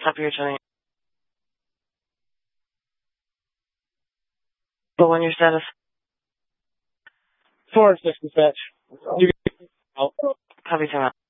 Copy your 20. But when your status? 4-6 dispatch. You can out. Copy 10.